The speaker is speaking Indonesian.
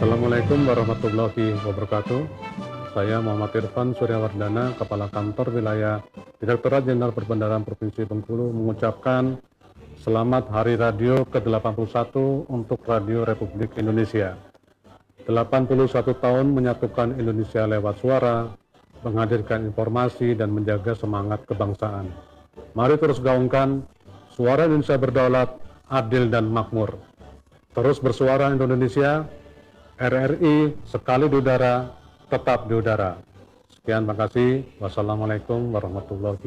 Assalamualaikum warahmatullahi wabarakatuh. Saya Muhammad Irfan Suryawardana, Kepala Kantor Wilayah Direktorat Jenderal Perbendaharaan Provinsi Bengkulu mengucapkan Selamat Hari Radio ke-81 untuk Radio Republik Indonesia. 81 tahun menyatukan Indonesia lewat suara, menghadirkan informasi dan menjaga semangat kebangsaan. Mari terus gaungkan suara Indonesia berdaulat, adil dan makmur. Terus bersuara Indonesia, RRI sekali di udara, tetap di udara. Sekian, terima kasih. Wassalamualaikum warahmatullahi wabarakatuh.